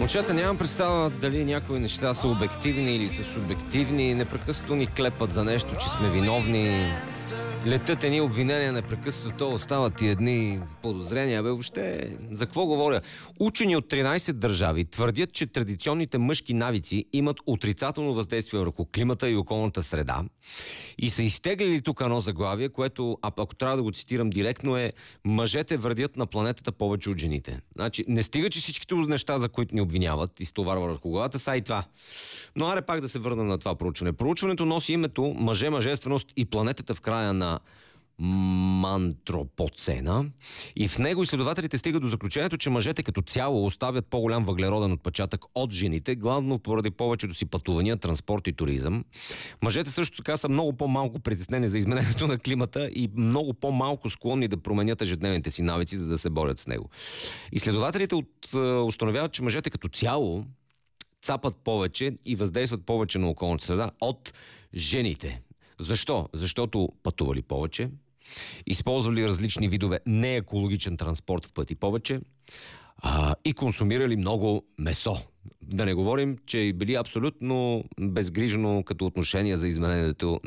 Момчета, нямам представа дали някои неща са обективни или са субективни. Непрекъснато ни клепат за нещо, че сме виновни. Летят едни обвинения непрекъснато, остават и едни подозрения. Въобще, за какво говоря? Учени от 13 държави твърдят, че традиционните мъжки навици имат отрицателно въздействие върху климата и околната среда. И са изтеглили тук едно заглавие, което, ако трябва да го цитирам директно, е: мъжете вредят на планетата повече от жените. Значи, не стига, че всичките неща, за които ни обвиняват и стоварва върху главата, са и това. Но аре пак да се върна на това проучване. Проучването носи името "Мъже, мъжественост и планетата в края на антропоцена", и в него изследователите стигат до заключението, че мъжете като цяло оставят по-голям въглероден отпечатък от жените, главно поради повечето си пътувания, транспорт и туризъм. Мъжете също така са много по-малко притеснени за изменението на климата и много по-малко склонни да променят ежедневните си навици, за да се борят с него. Изследователите установяват, че мъжете като цяло цапат повече и въздействат повече на околната среда от жените. Защо? Защото пътували повече, използвали различни видове неекологичен транспорт в пъти повече и консумирали много месо. Да не говорим, че били абсолютно безгрижно като отношение за изменението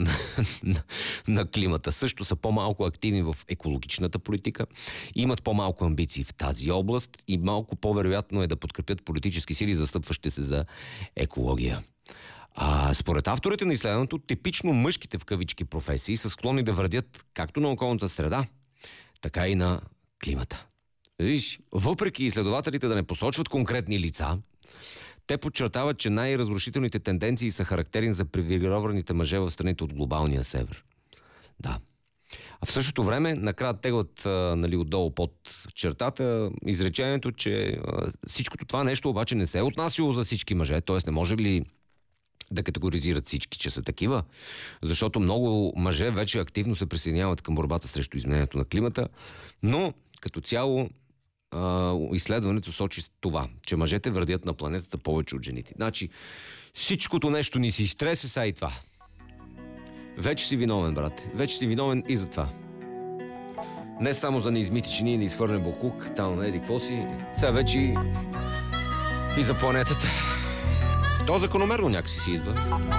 на климата. Също са по-малко активни в екологичната политика, имат по-малко амбиции в тази област и малко по-вероятно е да подкрепят политически сили, застъпващи се за екология. Според авторите на изследването, типично мъжките в кавички професии са склонни да вредят както на околната среда, така и на климата. Виж, въпреки изследователите да не посочват конкретни лица, те подчертават, че най-разрушителните тенденции са характерни за привилегированите мъже в страните от глобалния север. Да. А в същото време накрая теглят отдолу под чертата изречението, че всичкото това нещо обаче не се е отнасяло за всички мъже, т.е. не може ли да категоризират всички, че са такива, защото много мъже вече активно се присъединяват към борбата срещу изменението на климата, но като цяло изследването сочи това, че мъжете вредят на планетата повече от жените. Значи всичкото нещо ни си изтресе, са и това. Вече си виновен, брате. Вече си виновен и за това. Не само за неизмити чини или изхвърлен боклук, там не еди какво си, сега вече и за планетата. То закономерно някакси си идва.